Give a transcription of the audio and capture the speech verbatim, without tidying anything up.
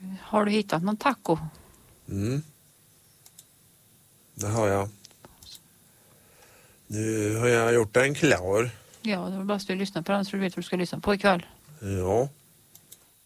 Har du hittat någon taco? Mm. Det har jag. Nu har jag gjort den klar. Ja, det var bara att du lyssnar på den så du vet vad du ska lyssna på ikväll. Ja.